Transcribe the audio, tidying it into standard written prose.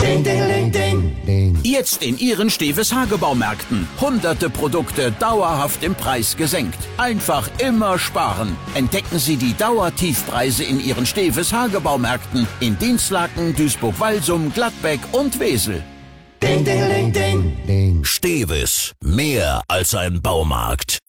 Ding, ding, ding, ding, ding. Jetzt in Ihren Steves Hagebaumärkten. Hunderte Produkte dauerhaft im Preis gesenkt. Einfach immer sparen. Entdecken Sie die Dauertiefpreise in Ihren Steves Hagebaumärkten in Dinslaken, Duisburg-Walsum, Gladbeck und Wesel. Ding, ding, ding, ding, ding. Steves, mehr als ein Baumarkt.